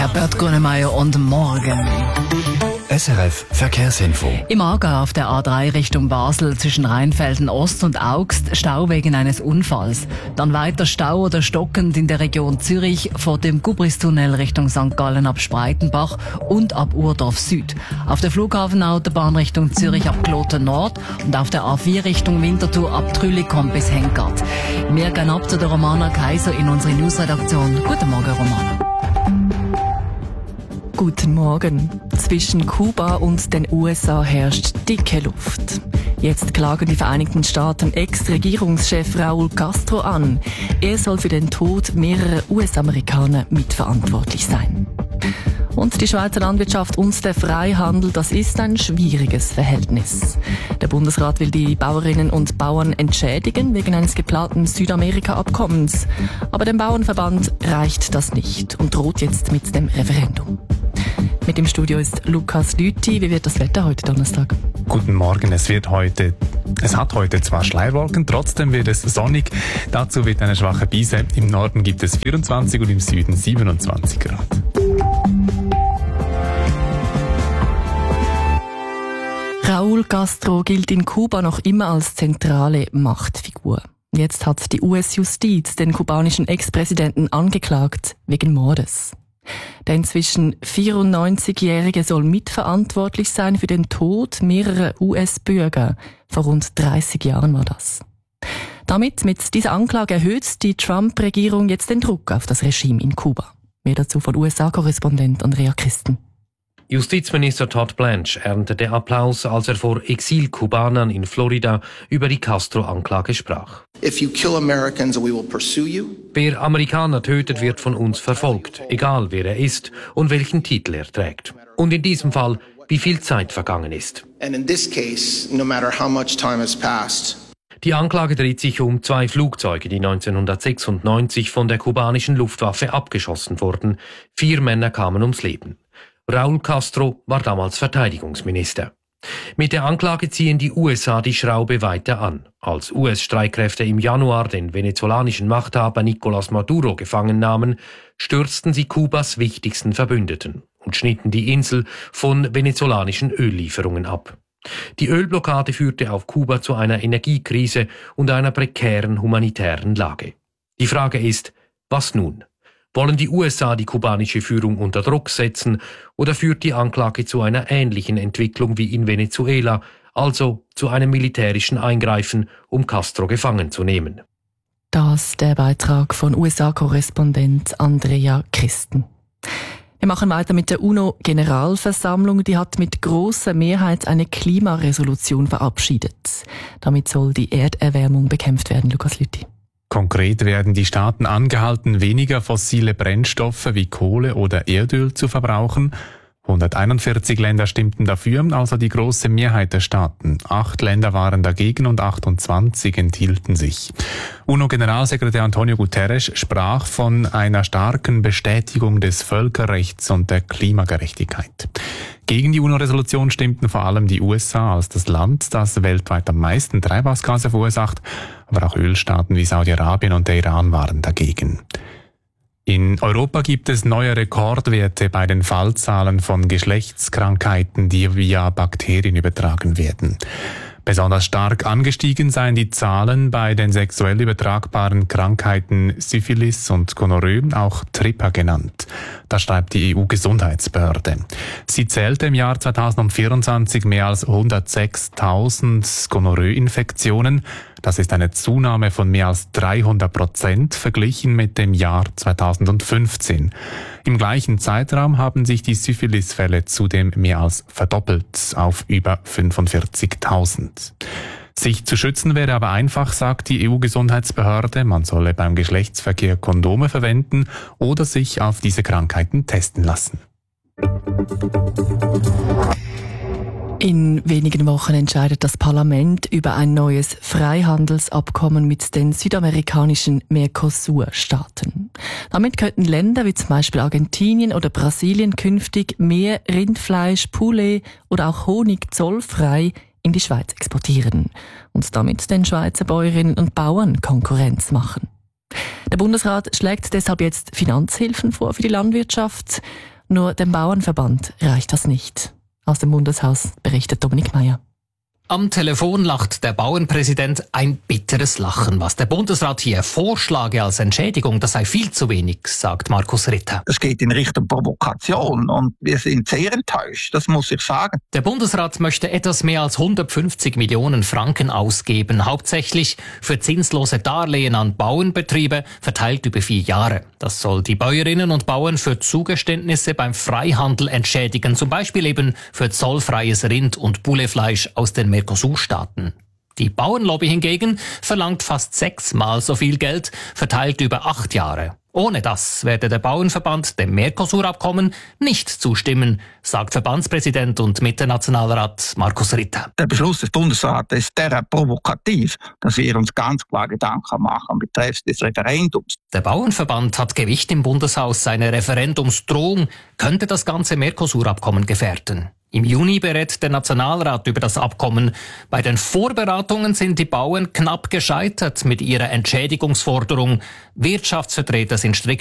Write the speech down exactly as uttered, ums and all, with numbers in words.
Herbert Grönemeyer und morgen. S R F Verkehrsinfo. Im Aargau auf der A drei Richtung Basel zwischen Rheinfelden Ost und Augst Stau wegen eines Unfalls. Dann weiter Stau oder stockend in der Region Zürich vor dem Gubristunnel Richtung Sankt Gallen ab Spreitenbach und ab Urdorf Süd. Auf der Flughafenautobahn Richtung Zürich ab Kloten Nord und auf der A vier Richtung Winterthur ab Trülikom bis Henkart. Wir gehen ab zu der Romana Kaiser in unsere Newsredaktion. Guten Morgen, Romana. Guten Morgen. Zwischen Kuba und den U S A herrscht dicke Luft. Jetzt klagen die Vereinigten Staaten Ex-Regierungschef Raúl Castro an. Er soll für den Tod mehrerer U S-Amerikaner mitverantwortlich sein. Und die Schweizer Landwirtschaft und der Freihandel, das ist ein schwieriges Verhältnis. Der Bundesrat will die Bauerinnen und Bauern entschädigen wegen eines geplanten Südamerika-Abkommens. Aber dem Bauernverband reicht das nicht und droht jetzt mit dem Referendum. Mit im Studio ist Lukas Lüthi. Wie wird das Wetter heute Donnerstag? Guten Morgen. Es wird heute, es hat heute zwar Schleierwolken, trotzdem wird es sonnig. Dazu wird eine schwache Brise. Im Norden gibt es vierundzwanzig und im Süden siebenundzwanzig Grad. Raúl Castro gilt in Kuba noch immer als zentrale Machtfigur. Jetzt hat die U S-Justiz den kubanischen Ex-Präsidenten angeklagt wegen Mordes. Der inzwischen vierundneunzigjährige soll mitverantwortlich sein für den Tod mehrerer U S-Bürger. Vor rund dreißig Jahren war das. Damit, mit dieser Anklage, erhöht die Trump-Regierung jetzt den Druck auf das Regime in Kuba. Mehr dazu von U S A-Korrespondent Andrea Christen. Justizminister Todd Blanche erntete Applaus, als er vor Exil-Kubanern in Florida über die Castro-Anklage sprach. If you kill Americans, we will pursue you. Wer Amerikaner tötet, wird von uns verfolgt, egal wer er ist und welchen Titel er trägt. Und in diesem Fall, wie viel Zeit vergangen ist. And in this case, no matter how much time has passed. Die Anklage dreht sich um zwei Flugzeuge, die neunzehnhundertsechsundneunzig von der kubanischen Luftwaffe abgeschossen wurden. Vier Männer kamen ums Leben. Raúl Castro war damals Verteidigungsminister. Mit der Anklage ziehen die U S A die Schraube weiter an. Als U S-Streitkräfte im Januar den venezolanischen Machthaber Nicolás Maduro gefangen nahmen, stürzten sie Kubas wichtigsten Verbündeten und schnitten die Insel von venezolanischen Öllieferungen ab. Die Ölblockade führte auf Kuba zu einer Energiekrise und einer prekären humanitären Lage. Die Frage ist, was nun? Wollen die U S A die kubanische Führung unter Druck setzen oder führt die Anklage zu einer ähnlichen Entwicklung wie in Venezuela, also zu einem militärischen Eingreifen, um Castro gefangen zu nehmen? Das der Beitrag von U S A-Korrespondent Andrea Christen. Wir machen weiter mit der UNO-Generalversammlung. Die hat mit großer Mehrheit eine Klimaresolution verabschiedet. Damit soll die Erderwärmung bekämpft werden, Lukas Lüthi. Konkret werden die Staaten angehalten, weniger fossile Brennstoffe wie Kohle oder Erdöl zu verbrauchen. hunderteinundvierzig Länder stimmten dafür, also die große Mehrheit der Staaten. Acht Länder waren dagegen und achtundzwanzig enthielten sich. UNO-Generalsekretär Antonio Guterres sprach von einer starken Bestätigung des Völkerrechts und der Klimagerechtigkeit. Gegen die UNO-Resolution stimmten vor allem die U S A als das Land, das weltweit am meisten Treibhausgase verursacht, aber auch Ölstaaten wie Saudi-Arabien und der Iran waren dagegen. In Europa gibt es neue Rekordwerte bei den Fallzahlen von Geschlechtskrankheiten, die via Bakterien übertragen werden. Besonders stark angestiegen seien die Zahlen bei den sexuell übertragbaren Krankheiten Syphilis und Gonorrhoe, auch Trippa genannt. Das schreibt die E U-Gesundheitsbehörde. Sie zählte im Jahr zweitausendvierundzwanzig mehr als hundertsechstausend Gonorrhoe-Infektionen. Das ist eine Zunahme von mehr als dreihundert Prozent verglichen mit dem Jahr zweitausendfünfzehn. Im gleichen Zeitraum haben sich die Syphilis-Fälle zudem mehr als verdoppelt auf über fünfundvierzigtausend. Sich zu schützen wäre aber einfach, sagt die E U-Gesundheitsbehörde. Man solle beim Geschlechtsverkehr Kondome verwenden oder sich auf diese Krankheiten testen lassen. In wenigen Wochen entscheidet das Parlament über ein neues Freihandelsabkommen mit den südamerikanischen Mercosur-Staaten. Damit könnten Länder wie zum Beispiel Argentinien oder Brasilien künftig mehr Rindfleisch, Poulet oder auch Honig zollfrei in die Schweiz exportieren und damit den Schweizer Bäuerinnen und Bauern Konkurrenz machen. Der Bundesrat schlägt deshalb jetzt Finanzhilfen vor für die Landwirtschaft. Nur dem Bauernverband reicht das nicht. Aus dem Bundeshaus berichtet Dominik Meier. Am Telefon lacht der Bauernpräsident ein bitteres Lachen. Was der Bundesrat hier vorschlage als Entschädigung, das sei viel zu wenig, sagt Markus Ritter. Das geht in Richtung Provokation und wir sind sehr enttäuscht, das muss ich sagen. Der Bundesrat möchte etwas mehr als hundertfünfzig Millionen Franken ausgeben, hauptsächlich für zinslose Darlehen an Bauernbetriebe, verteilt über vier Jahre. Das soll die Bäuerinnen und Bauern für Zugeständnisse beim Freihandel entschädigen, zum Beispiel eben für zollfreies Rind- und Bullefleisch aus den Mercosur-Staaten. Die Bauernlobby hingegen verlangt fast sechsmal so viel Geld, verteilt über acht Jahre. Ohne das werde der Bauernverband dem Mercosur-Abkommen nicht zustimmen, sagt Verbandspräsident und Mitte-Nationalrat Markus Ritter. Der Beschluss des Bundesrates ist derart provokativ, dass wir uns ganz klar Gedanken machen betreffs des Referendums. Der Bauernverband hat Gewicht im Bundeshaus. Seine Referendumsdrohung könnte das ganze Mercosur-Abkommen gefährden. Im Juni berät der Nationalrat über das Abkommen. Bei den Vorberatungen sind die Bauern knapp gescheitert mit ihrer Entschädigungsforderung. Wirtschaftsvertreter sind strikt